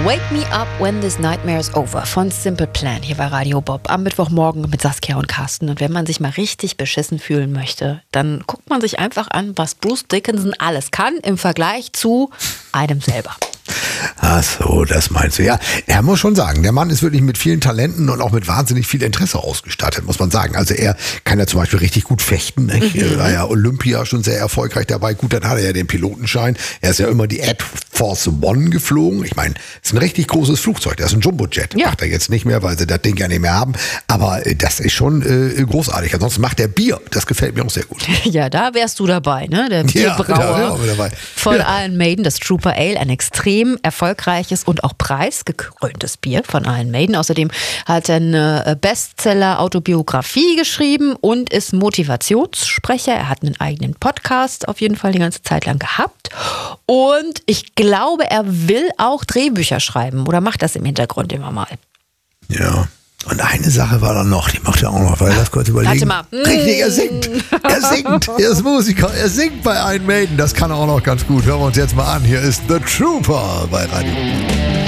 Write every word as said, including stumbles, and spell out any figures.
Wake Me Up When This Nightmare Is Over von Simple Plan hier bei Radio Bob am Mittwochmorgen mit Saskia und Carsten. Und wenn man sich mal richtig beschissen fühlen möchte, dann guckt man sich einfach an, was Bruce Dickinson alles kann im Vergleich zu einem selber. Ach so, das meinst du. Ja, er muss schon sagen, der Mann ist wirklich mit vielen Talenten und auch mit wahnsinnig viel Interesse ausgestattet, muss man sagen. Also er kann ja zum Beispiel richtig gut fechten. Nicht? Er war ja Olympia schon sehr erfolgreich dabei. Gut, dann hat er ja den Pilotenschein. Er ist ja immer die Air Force One geflogen. Ich meine, es ist ein richtig großes Flugzeug. Das ist ein Jumbojet. Ja. Macht er jetzt nicht mehr, weil sie das Ding ja nicht mehr haben. Aber das ist schon äh, großartig. Ansonsten macht er Bier. Das gefällt mir auch sehr gut. Ja, da wärst du dabei, ne? Der Bierbrauer ja, ja, dabei. von ja. Iron Maiden, das Trooper Ale, ein extrem erfolgreiches und auch preisgekröntes Bier von Iron Maiden. Außerdem hat er eine Bestseller-Autobiografie geschrieben und ist Motivationssprecher. Er hat einen eigenen Podcast auf jeden Fall die ganze Zeit lang gehabt. Und ich glaube, er will auch Drehbücher schreiben oder macht das im Hintergrund immer mal. Ja. Und eine Sache war dann noch, die macht er auch noch, weil das kurz überlegen. Warte mal. Richtig, er singt. Er singt. Er ist Musiker. Er singt bei Iron Maiden. Das kann er auch noch ganz gut. Hören wir uns jetzt mal an. Hier ist The Trooper bei Radio.